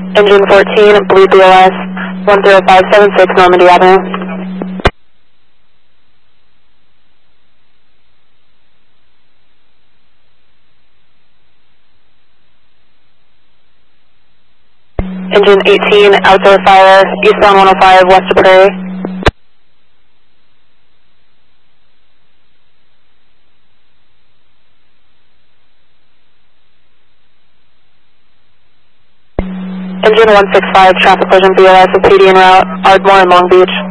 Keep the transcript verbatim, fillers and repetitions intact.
Engine fourteen, Blue B O S, one zero five seven six Normandy Avenue. Engine eighteen, outdoor fire, eastbound one oh five, west of Prairie. Engine one six five, traffic collision B O S with P D en route, Ardmore and Long Beach.